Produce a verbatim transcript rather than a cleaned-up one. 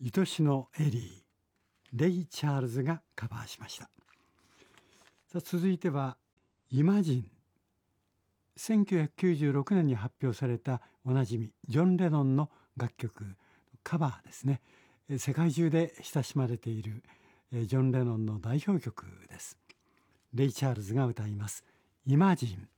愛しのエリー、レイ・チャールズがカバーしました。さあ続いてはイマジン。せんきゅうひゃくきゅうじゅうろくねんに発表されたおなじみジョン・レノンの楽曲カバーですね。世界中で親しまれているジョン・レノンの代表曲です。レイ・チャールズが歌いますイマジン。